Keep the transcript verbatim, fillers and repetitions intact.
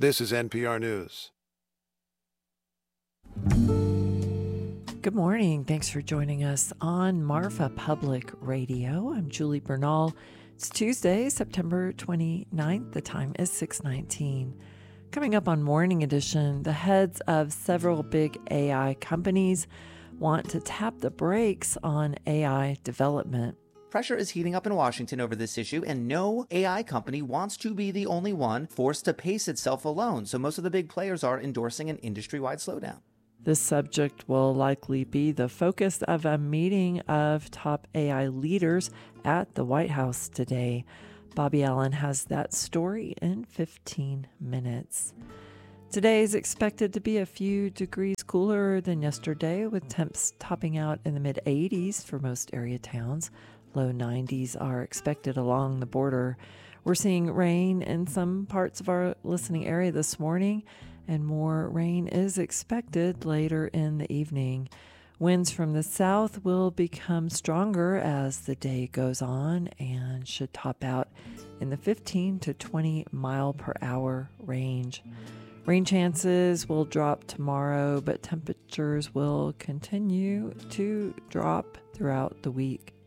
This is N P R News. Good morning. Thanks for joining us on Marfa Public Radio. I'm Julie Bernal. It's Tuesday, September twenty-ninth. The time is six nineteen. Coming up on Morning Edition, the heads of several big A I companies want to tap the brakes on A I development. Pressure is heating up in Washington over this issue, and no A I company wants to be the only one forced to pace itself alone, so most of the big players are endorsing an industry-wide slowdown. This subject will likely be the focus of a meeting of top A I leaders at the White House today. Bobby Allen has that story in fifteen minutes. Today is expected to be a few degrees cooler than yesterday, with temps topping out in the mid eighties for most area towns. Low nineties are expected along the border. We're seeing rain in some parts of our listening area this morning, and more rain is expected later in the evening. Winds from the south will become stronger as the day goes on and should top out in the fifteen to twenty mile per hour range. Rain chances will drop tomorrow, but temperatures will continue to drop throughout the week.